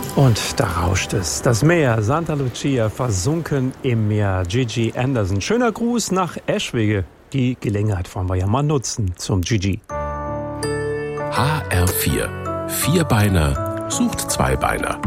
Und da rauscht es. Das Meer Santa Lucia versunken im Meer. Gigi Anderson. Schöner Gruß nach Eschwege. Die Gelegenheit wollen wir ja mal nutzen zum Gigi. HR4. Vierbeiner sucht Zweibeiner.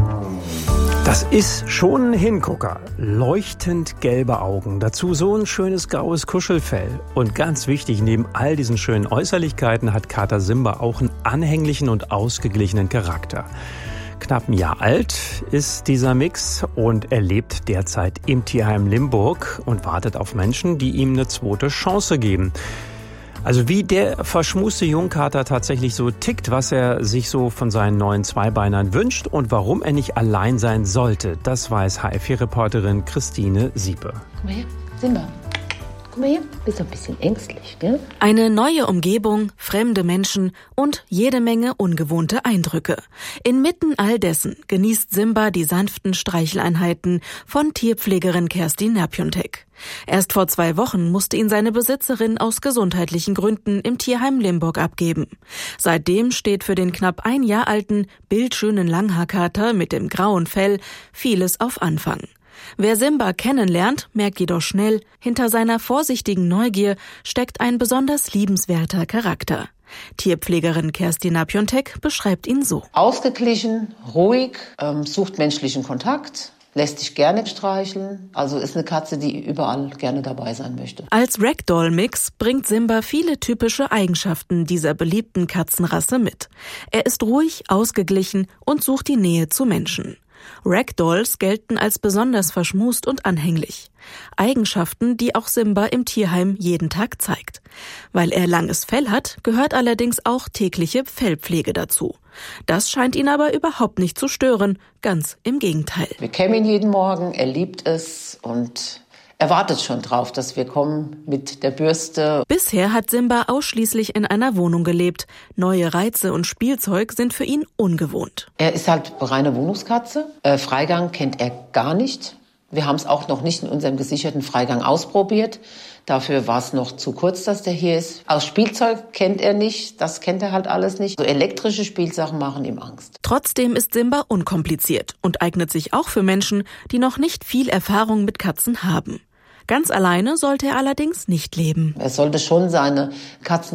Das ist schon ein Hingucker. Leuchtend gelbe Augen. Dazu so ein schönes graues Kuschelfell. Und ganz wichtig, neben all diesen schönen Äußerlichkeiten hat Kater Simba auch einen anhänglichen und ausgeglichenen Charakter. Knapp ein Jahr alt ist dieser Mix und er lebt derzeit im Tierheim Limburg und wartet auf Menschen, die ihm eine zweite Chance geben. Also wie der verschmuste Jungkater tatsächlich so tickt, was er sich so von seinen neuen Zweibeinern wünscht und warum er nicht allein sein sollte, das weiß HR4-Reporterin Christine Siepe. Guck mal her, Simba. Guck mal hier, bist du ein bisschen ängstlich, gell? Eine neue Umgebung, fremde Menschen und jede Menge ungewohnte Eindrücke. Inmitten all dessen genießt Simba die sanften Streicheleinheiten von Tierpflegerin Kerstin Nerpiontek. Erst vor 2 Wochen musste ihn seine Besitzerin aus gesundheitlichen Gründen im Tierheim Limburg abgeben. Seitdem steht für den knapp 1 Jahr alten, bildschönen Langhaarkater mit dem grauen Fell vieles auf Anfang. Wer Simba kennenlernt, merkt jedoch schnell, hinter seiner vorsichtigen Neugier steckt ein besonders liebenswerter Charakter. Tierpflegerin Kerstin Nerpiontek beschreibt ihn so. Ausgeglichen, ruhig, sucht menschlichen Kontakt, lässt sich gerne streicheln. Also ist eine Katze, die überall gerne dabei sein möchte. Als Ragdoll-Mix bringt Simba viele typische Eigenschaften dieser beliebten Katzenrasse mit. Er ist ruhig, ausgeglichen und sucht die Nähe zu Menschen. Ragdolls gelten als besonders verschmust und anhänglich. Eigenschaften, die auch Simba im Tierheim jeden Tag zeigt. Weil er langes Fell hat, gehört allerdings auch tägliche Fellpflege dazu. Das scheint ihn aber überhaupt nicht zu stören, ganz im Gegenteil. Wir kämmen ihn jeden Morgen, er liebt es und er wartet schon drauf, dass wir kommen mit der Bürste. Bisher hat Simba ausschließlich in einer Wohnung gelebt. Neue Reize und Spielzeug sind für ihn ungewohnt. Er ist halt reine Wohnungskatze. Freigang kennt er gar nicht. Wir haben es auch noch nicht in unserem gesicherten Freigang ausprobiert. Dafür war es noch zu kurz, dass der hier ist. Aus Spielzeug kennt er nicht, das kennt er halt alles nicht. So elektrische Spielsachen machen ihm Angst. Trotzdem ist Simba unkompliziert und eignet sich auch für Menschen, die noch nicht viel Erfahrung mit Katzen haben. Ganz alleine sollte er allerdings nicht leben. Er sollte schon seine Katzen